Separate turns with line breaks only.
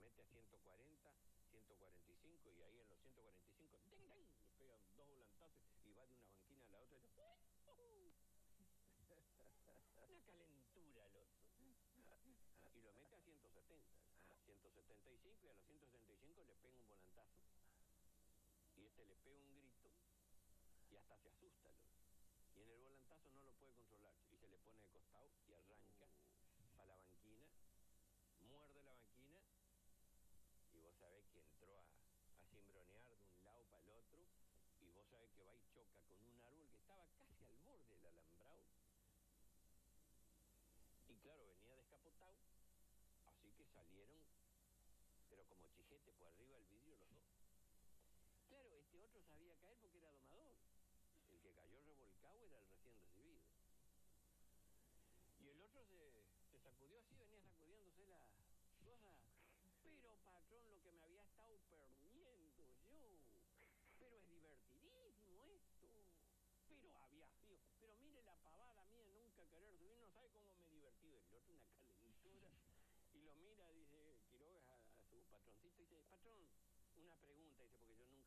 mete a 140, 145, y ahí en los 145, ¡ding, ding!, le pegan dos volantazos y va de una banquina a la otra. Una calentura el otro. Y lo mete a 170, 175, y a los 175 le pega un volantazo. Y este le pega un grito y hasta se asusta el otro. Y en el volantazo no lo puede controlar. Y se le pone de costado y arranca para la banquina, muerde la banquina, y vos sabés que entró a cimbronear de un lado para el otro, y vos sabés que va y choca con un árbol que estaba casi al borde del alambrado. Y claro, venía descapotado, así que salieron, pero como chijete por arriba del vidrio los dos. Claro, este otro sabía caer porque era domador. El que cayó revolcado era el recién recibido. Y el otro se sacudió así, venía sacudiéndose las cosas. Pero, patrón, lo que me había estado perdiendo yo. Pero es divertidísimo esto. Pero había sido. Pero mire la pavada mía, nunca querer subir, no sabe cómo me he divertido. El otro una calentura. Y lo mira, dice Quiroga, a su patroncito, y dice, patrón, una pregunta, dice, porque yo nunca